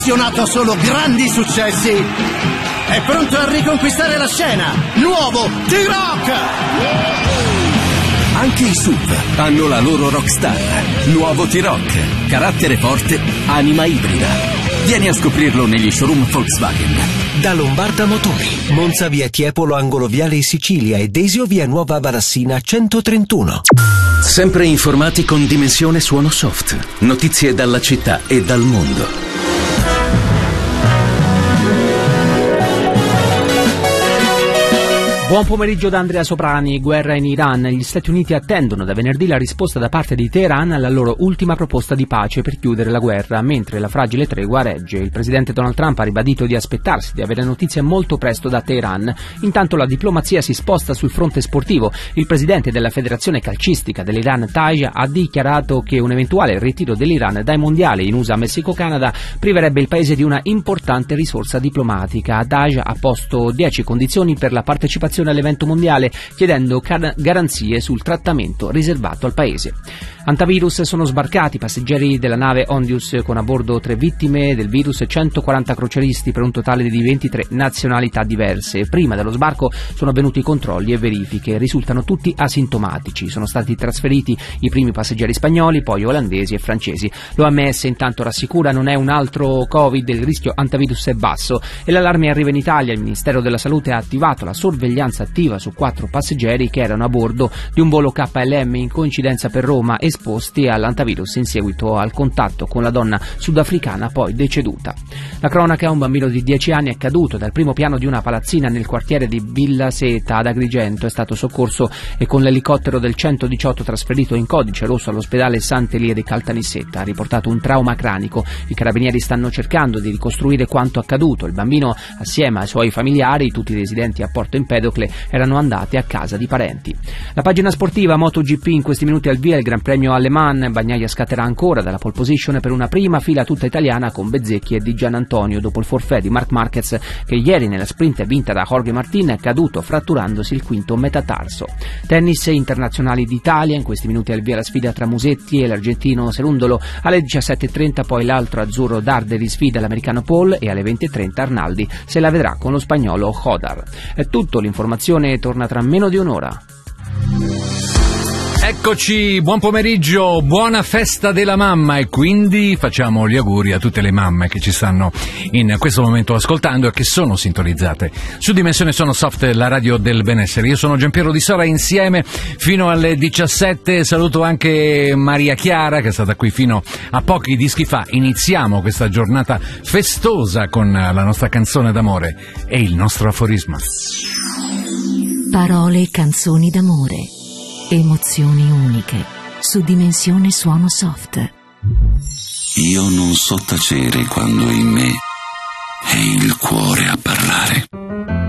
Solo grandi successi. È pronto a riconquistare la scena. Nuovo T-Rock. Anche i SUV hanno la loro rockstar. Nuovo T-Rock, carattere forte, anima ibrida. Vieni a scoprirlo negli showroom Volkswagen. Da Lombarda Motori, Monza via Tiepolo angolo Viale Sicilia e Desio via Nuova Varassina 131. Sempre informati con Dimensione Suono Soft. Notizie dalla città e dal mondo. Buon pomeriggio da Andrea Soprani. Guerra in Iran. Gli Stati Uniti attendono da venerdì la risposta da parte di Teheran alla loro ultima proposta di pace per chiudere la guerra, mentre la fragile tregua regge. Il presidente Donald Trump ha ribadito di aspettarsi di avere notizie molto presto da Teheran. Intanto la diplomazia si sposta sul fronte sportivo. Il presidente della federazione calcistica dell'Iran, Taj, ha dichiarato che un eventuale ritiro dell'Iran dai mondiali in USA, Messico, Canada priverebbe il paese di una importante risorsa diplomatica. Taj ha posto 10 condizioni per la partecipazione all'evento mondiale, chiedendo garanzie sul trattamento riservato al paese. Antivirus: sono sbarcati passeggeri della nave Ondius con a bordo 3 vittime del virus e 140 crocieristi per un totale di 23 nazionalità diverse. Prima dello sbarco sono avvenuti controlli e verifiche, risultano tutti asintomatici. Sono stati trasferiti i primi passeggeri spagnoli, poi olandesi e francesi. L'OMS intanto rassicura: non è un altro Covid, il rischio antivirus è basso. E l'allarme arriva in Italia. Il Ministero della Salute ha attivato la sorveglianza attiva su 4 passeggeri che erano a bordo di un volo KLM in coincidenza per Roma, esposti all'antivirus in seguito al contatto con la donna sudafricana poi deceduta. La cronaca: un bambino di 10 anni è caduto dal primo piano di una palazzina nel quartiere di Villa Seta ad Agrigento, è stato soccorso e con l'elicottero del 118 trasferito in codice rosso all'ospedale Sant'Elia di Caltanissetta. Ha riportato un trauma cranico. I carabinieri stanno cercando di ricostruire quanto accaduto. Il bambino, assieme ai suoi familiari, tutti residenti a Porto Empedocle, erano andati a casa di parenti. La pagina sportiva: MotoGP, in questi minuti al via il Gran Premio Le Mans. Bagnaia scatterà ancora dalla pole position per una prima fila tutta italiana con Bezzecchi e Di Gianantonio dopo il forfait di Marc Marquez, che ieri nella sprint vinta da Jorge Martin è caduto fratturandosi il quinto metatarso. Tennis: internazionali d'Italia, in questi minuti al via la sfida tra Musetti e l'argentino Serundolo. Alle 17:30 poi l'altro azzurro Darderi sfida l'americano Paul e alle 20:30 Arnaldi se la vedrà con lo spagnolo Hodar. È tutto, l'informazione torna tra meno di un'ora. Eccoci, buon pomeriggio, buona festa della mamma, e quindi facciamo gli auguri a tutte le mamme che ci stanno in questo momento ascoltando e che sono sintonizzate su Dimensione Suono Soft, la radio del benessere. Io sono Giampiero Di Sora, insieme fino alle 17. Saluto anche Maria Chiara, che è stata qui fino a pochi dischi fa. Iniziamo questa giornata festosa con la nostra canzone d'amore e il nostro aforisma. Parole e canzoni d'amore, emozioni uniche, su Dimensione Suono Soft. Io non so tacere quando in me è il cuore a parlare.